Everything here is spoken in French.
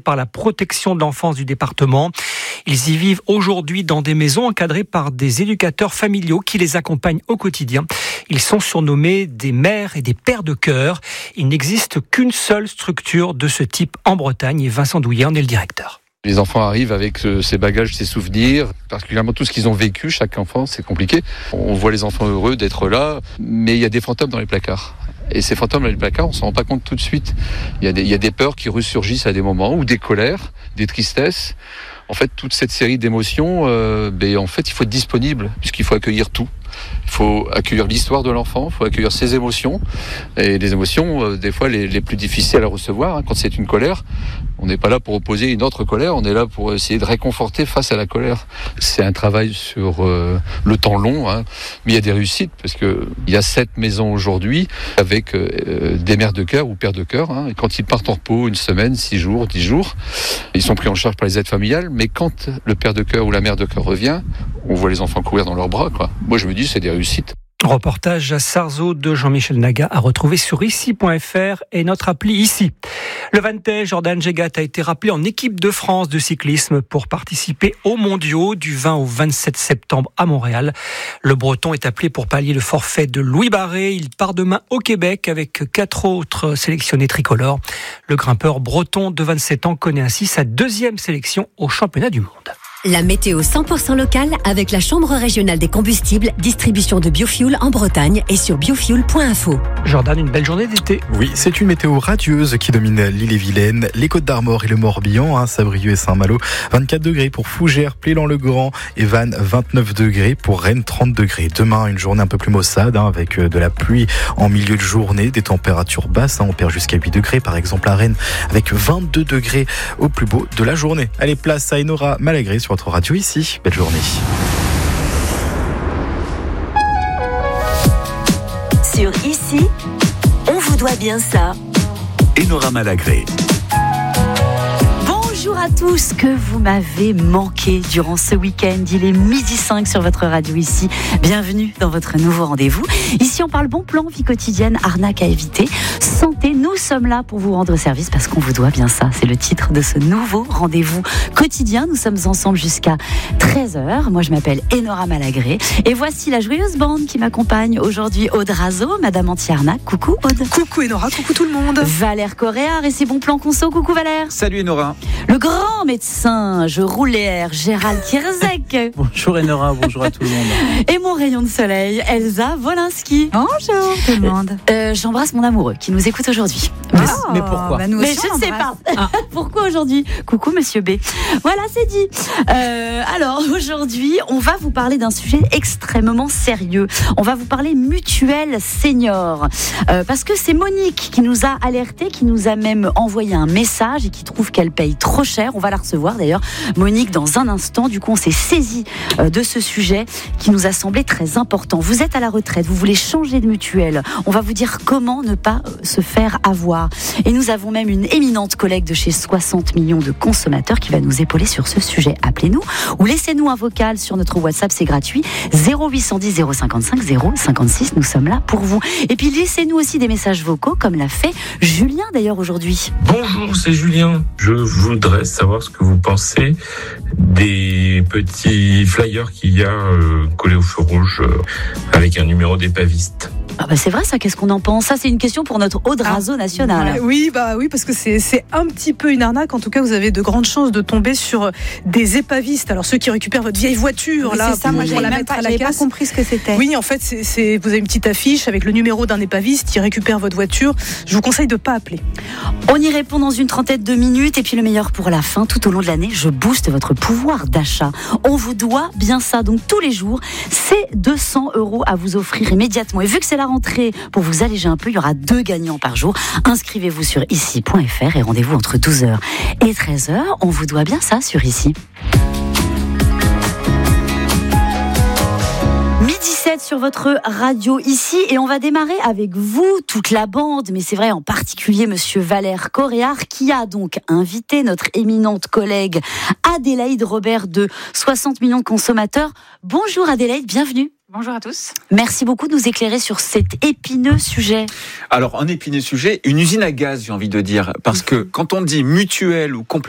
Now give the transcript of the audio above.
par la protection de l'enfance du département. Ils y vivent aujourd'hui dans des maisons encadrées par des éducateurs familiaux qui les accompagnent au quotidien. Ils sont surnommés des mères et des pères de cœur. Il n'existe qu'une seule structure de ce type en Bretagne et Vincent Douillet en est le directeur. Les enfants arrivent avec ses bagages, ses souvenirs, particulièrement tout ce qu'ils ont vécu. Chaque enfant, c'est compliqué. On voit les enfants heureux d'être là, mais il y a des fantômes dans les placards. Et ces fantômes dans les placards, on s'en rend pas compte tout de suite. Il y a des peurs qui ressurgissent à des moments, ou des colères, des tristesses. En fait, toute cette série d'émotions, en fait, il faut être disponible, puisqu'il faut accueillir tout. Il faut accueillir l'histoire de l'enfant, il faut accueillir ses émotions. Et les émotions, des fois, les plus difficiles à recevoir, quand c'est une colère, on n'est pas là pour opposer une autre colère, on est là pour essayer de réconforter face à la colère. C'est un travail sur le temps long, mais il y a des réussites, parce qu'il y a 7 maisons aujourd'hui avec des mères de cœur ou pères de cœur. Et quand ils partent en repos, 1 semaine, 6 jours, 10 jours, ils sont pris en charge par les aides familiales, mais quand le père de cœur ou la mère de cœur revient, on voit les enfants courir dans leurs bras. Moi, je me dis, c'est des réussites. Reportage à Sarzeau de Jean-Michel Naga à retrouver sur ici.fr et notre appli ici. Le Vantais, Jordan Jegat a été rappelé en équipe de France de cyclisme pour participer aux mondiaux du 20 au 27 septembre à Montréal. Le Breton est appelé pour pallier le forfait de Louis Barré. Il part demain au Québec avec 4 autres sélectionnés tricolores. Le grimpeur breton de 27 ans connaît ainsi sa 2e sélection au championnat du monde. La météo 100% locale avec la Chambre régionale des combustibles, distribution de biofuel en Bretagne et sur biofuel.info. Jordan, une belle journée d'été. Oui, c'est une météo radieuse qui domine l'Ille-et-Vilaine, les Côtes-d'Armor et le Morbihan, Saint-Brieuc et Saint-Malo, 24 degrés pour Fougères, Plélan-le-Grand et Vannes, 29 degrés pour Rennes, 30 degrés. Demain, une journée un peu plus maussade avec de la pluie en milieu de journée, des températures basses, on perd jusqu'à 8 degrés par exemple à Rennes avec 22 degrés au plus beau de la journée. Allez, place à Enora Malagré sur votre radio ici. Belle journée. Sur Ici, on vous doit bien ça. Enora Malagré. Bonjour à tous, que vous m'avez manqué durant ce week-end. Il est 12h05 sur votre radio ici. Bienvenue dans votre nouveau rendez-vous. Ici, on parle bon plan, vie quotidienne, arnaque à éviter, santé. Nous sommes là pour vous rendre service parce qu'on vous doit bien ça. C'est le titre de ce nouveau rendez-vous quotidien. Nous sommes ensemble jusqu'à 13h. Moi, je m'appelle Enora Malagré. Et voici la joyeuse bande qui m'accompagne aujourd'hui. Aude Razo, Madame Anti-Arnaque. Coucou Aude. Coucou Enora, coucou tout le monde. Valère Coréard et ses bons plans conso. Coucou Valère. Salut Enora. Le grand médecin, je roule les airs, Gérald Kierzek. Bonjour Enora, bonjour à tout le monde. Et mon rayon de soleil, Elsa Wolinski. Bonjour tout le monde. J'embrasse mon amoureux qui nous écoute aujourd'hui. Mais pourquoi Nous Mais aussi, je on ne sais pas. embrasse. Pourquoi aujourd'hui? Coucou Monsieur B. Voilà, c'est dit. Alors aujourd'hui, on va vous parler d'un sujet extrêmement sérieux. On va vous parler mutuelle senior. Parce que c'est Monique qui nous a alerté, qui nous a même envoyé un message et qui trouve qu'elle paye trop cher. On va la recevoir d'ailleurs, Monique, dans un instant. Du coup, on s'est saisi de ce sujet qui nous a semblé très important. Vous êtes à la retraite, vous voulez changer de mutuelle. On va vous dire comment ne pas se faire avoir. Et nous avons même une éminente collègue de chez 60 millions de consommateurs qui va nous épauler sur ce sujet. Appelez-nous ou laissez-nous un vocal sur notre WhatsApp, c'est gratuit. 0810 055 056, nous sommes là pour vous. Et puis laissez-nous aussi des messages vocaux comme l'a fait Julien d'ailleurs aujourd'hui. Bonjour, c'est Julien. Je voudrais savoir ce que vous pensez des petits flyers qu'il y a collés au feu rouge avec un numéro d'épaviste. Ah bah c'est vrai ça, qu'est-ce qu'on en pense? Ça c'est une question pour notre Aude Razo nationale. Oui, parce que c'est un petit peu une arnaque. En tout cas, vous avez de grandes chances de tomber sur des épavistes. Alors ceux qui récupèrent votre vieille voiture, oui, là, c'est ça, moi pour la mettre à la casse. J'avais pas compris ce que c'était. Oui, en fait, vous avez une petite affiche avec le numéro d'un épaviste qui récupère votre voiture. Je vous conseille de pas appeler. On y répond dans une trentaine de minutes et puis le meilleur pour la fin, tout au long de l'année, je booste votre pouvoir d'achat. On vous doit bien ça, donc tous les jours, c'est 200 € à vous offrir immédiatement. Et vu que c'est la rentrée, pour vous alléger un peu, il y aura 2 gagnants par jour. Inscrivez-vous sur ici.fr et rendez-vous entre 12h et 13h. On vous doit bien ça sur Ici. 12h17 sur votre radio ici et on va démarrer avec vous, toute la bande, mais c'est vrai en particulier Monsieur Valère Coréard qui a donc invité notre éminente collègue Adélaïde Robert de 60 millions de consommateurs. Bonjour Adélaïde, bienvenue. Bonjour à tous. Merci beaucoup de nous éclairer sur cet épineux sujet. Alors, un épineux sujet, une usine à gaz, j'ai envie de dire, parce que quand on dit mutuelle ou complémentaire,